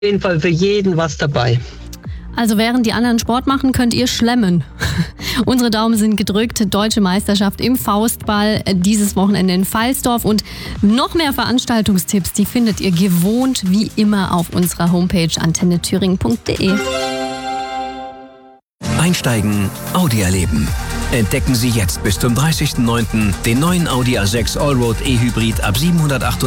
jeden Fall für jeden was dabei. Also während die anderen Sport machen, könnt ihr schlemmen. Unsere Daumen sind gedrückt. Deutsche Meisterschaft im Faustball dieses Wochenende in Pfalzdorf. Und noch mehr Veranstaltungstipps, die findet ihr gewohnt wie immer auf unserer Homepage antennethüringen.de. Einsteigen, Audi erleben. Entdecken Sie jetzt bis zum 30.09. den neuen Audi A6 Allroad E-Hybrid ab 798